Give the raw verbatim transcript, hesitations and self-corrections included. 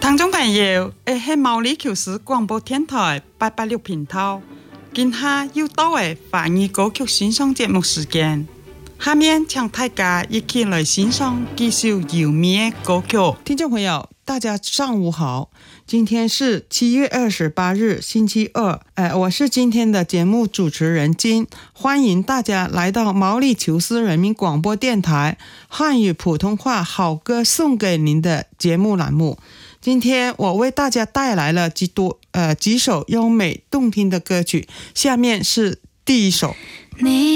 聽眾朋友，誒係毛里求斯廣播電台八八六頻道，今下又到誒華語歌曲欣賞節目時間。下面請大家一起來欣賞幾首優美的歌曲。聽眾朋友，大家上午好，今天是七月二十八日，星期二。呃，我是今天的節目主持人金，歡迎大家來到毛里求斯人民廣播電台漢語普通話好歌送給您的節目欄目。今天我為大家帶來了幾多呃幾首優美動聽的歌曲，下面是第一首。